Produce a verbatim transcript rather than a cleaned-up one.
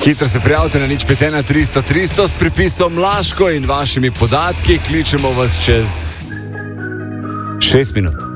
Hitro se prijavite na nič pet ena tristo tristo s pripisom Laško in vašimi podatki. Kličemo vas čez šest minut.